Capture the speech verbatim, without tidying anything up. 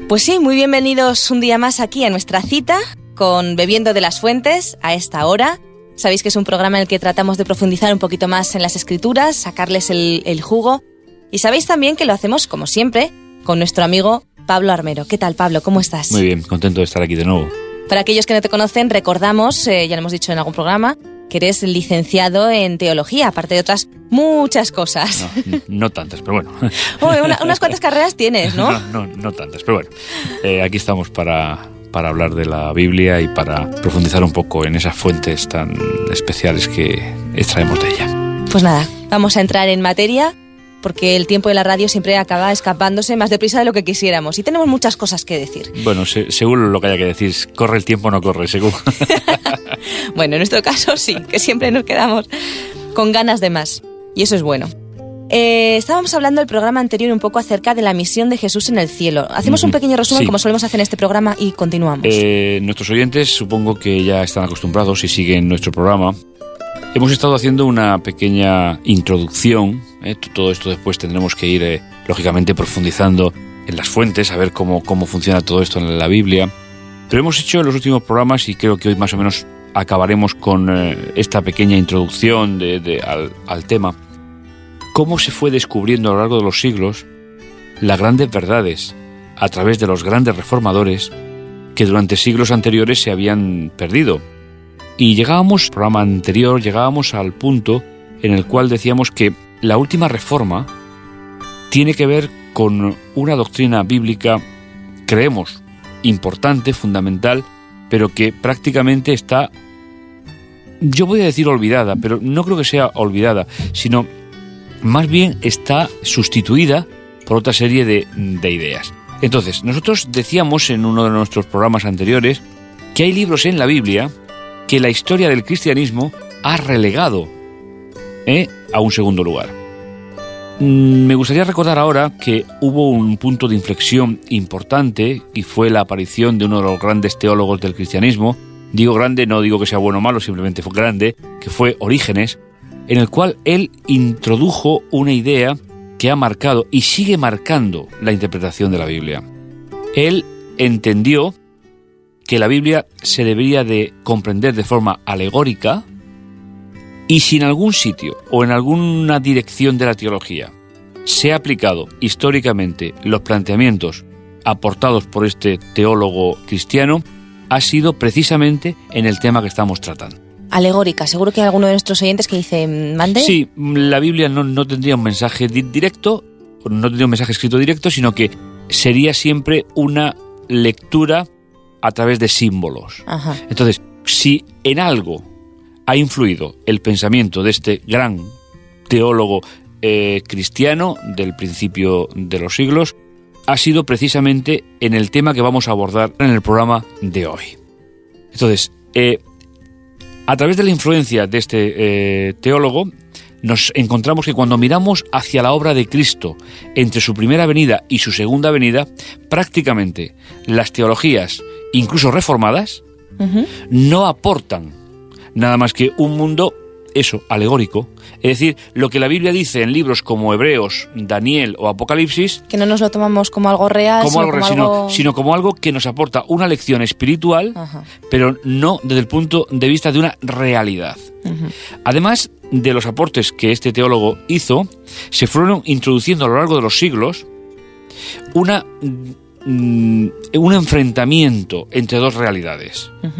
Pues sí, muy bienvenidos un día más aquí a nuestra cita con Bebiendo de las Fuentes a esta hora. Sabéis que es un programa en el que tratamos de profundizar un poquito más en las Escrituras, sacarles el, el jugo. Y sabéis también que lo hacemos, como siempre, con nuestro amigo Pablo Armero. ¿Qué tal, Pablo? ¿Cómo estás? Muy bien, contento de estar aquí de nuevo. Para aquellos que no te conocen, recordamos, eh, ya lo hemos dicho en algún programa, que eres licenciado en teología, aparte de otras muchas cosas. No, no tantas, pero bueno. Oh, una, unas cuantas carreras tienes, ¿no? No, no, no tantas, pero bueno. Eh, aquí estamos para, para hablar de la Biblia y para profundizar un poco en esas fuentes tan especiales que extraemos de ella. Pues nada, vamos a entrar en materia, porque el tiempo de la radio siempre acaba escapándose más deprisa de lo que quisiéramos y tenemos muchas cosas que decir. Bueno, se, según lo que haya que decir, corre el tiempo o no corre, según. Bueno, en nuestro caso sí, que siempre nos quedamos con ganas de más y eso es bueno. Eh, estábamos hablando el programa anterior un poco acerca de la misión de Jesús en el cielo. Hacemos un pequeño resumen, sí, como solemos hacer en este programa y continuamos. Eh, nuestros oyentes supongo que ya están acostumbrados y siguen nuestro programa. Hemos estado haciendo una pequeña introducción, ¿eh? Todo esto después tendremos que ir, eh, lógicamente, profundizando en las fuentes, a ver cómo, cómo funciona todo esto en la Biblia. Pero hemos hecho en los últimos programas, y creo que hoy más o menos acabaremos con eh, esta pequeña introducción de, de, al, al tema, cómo se fue descubriendo a lo largo de los siglos las grandes verdades a través de los grandes reformadores que durante siglos anteriores se habían perdido. Y llegábamos, el programa anterior, llegábamos al punto en el cual decíamos que la última reforma tiene que ver con una doctrina bíblica, creemos, importante, fundamental, pero que prácticamente está, yo voy a decir olvidada, pero no creo que sea olvidada, sino más bien está sustituida por otra serie de, de ideas. Entonces, nosotros decíamos en uno de nuestros programas anteriores que hay libros en la Biblia que la historia del cristianismo ha relegado ¿eh? a un segundo lugar. Mm, me gustaría recordar ahora que hubo un punto de inflexión importante y fue la aparición de uno de los grandes teólogos del cristianismo. Digo grande, no digo que sea bueno o malo, simplemente fue grande, que fue Orígenes, en el cual él introdujo una idea que ha marcado y sigue marcando la interpretación de la Biblia. Él entendió que la Biblia se debería de comprender de forma alegórica y si en algún sitio o en alguna dirección de la teología se ha aplicado históricamente los planteamientos aportados por este teólogo cristiano, ha sido precisamente en el tema que estamos tratando. Alegórica, seguro que hay alguno de nuestros oyentes que dice, mande. Sí, la Biblia no, no tendría un mensaje di- directo, no tendría un mensaje escrito directo, sino que sería siempre una lectura a través de símbolos. Ajá. Entonces, si en algo ha influido el pensamiento de este gran teólogo eh, cristiano del principio de los siglos, ha sido precisamente en el tema que vamos a abordar en el programa de hoy. Entonces, eh, a través de la influencia de este eh, teólogo, nos encontramos que cuando miramos hacia la obra de Cristo entre su primera venida y su segunda venida, prácticamente las teologías, incluso reformadas, uh-huh. no aportan nada más que un mundo, eso, alegórico. Es decir, lo que la Biblia dice en libros como Hebreos, Daniel o Apocalipsis, que no nos lo tomamos como algo real, como sino, algo, como sino, algo... sino como algo que nos aporta una lección espiritual, Ajá. pero no desde el punto de vista de una realidad. Uh-huh. Además de los aportes que este teólogo hizo, se fueron introduciendo a lo largo de los siglos una, un enfrentamiento entre dos realidades. Uh-huh.